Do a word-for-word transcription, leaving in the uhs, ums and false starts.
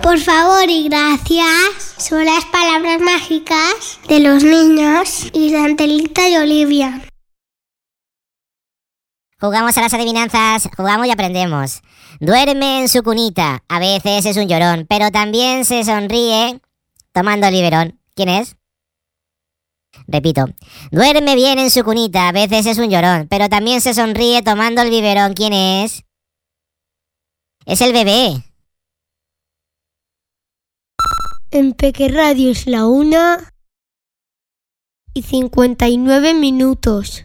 Por favor y gracias. Son las palabras mágicas de los niños y de Angelita y Olivia. Jugamos a las adivinanzas, jugamos y aprendemos. Duerme en su cunita, a veces es un llorón, pero también se sonríe tomando el biberón. ¿Quién es? Repito. Duerme bien en su cunita, a veces es un llorón, pero también se sonríe tomando el biberón. ¿Quién es? Es el bebé. En Peque Radio es la una y cincuenta y nueve minutos.